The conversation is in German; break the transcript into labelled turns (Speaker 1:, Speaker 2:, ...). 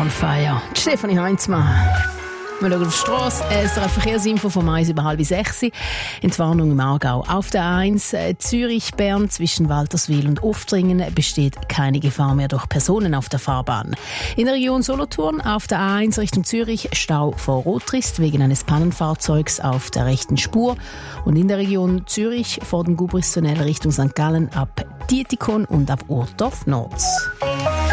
Speaker 1: on fire. Stefanie Heinzmann. Wir schauen auf die Strasse. SRF Verkehrsinfo vom 1 über 5:30. Entwarnung im Aargau. Auf der A1 Zürich-Bern zwischen Walterswil und Uftringen besteht keine Gefahr mehr durch Personen auf der Fahrbahn. In der Region Solothurn auf der A1 Richtung Zürich Stau vor Rotrist wegen eines Pannenfahrzeugs auf der rechten Spur. Und in der Region Zürich vor dem Gubristunnel Richtung St. Gallen ab Dietikon und ab Urdorf Nord.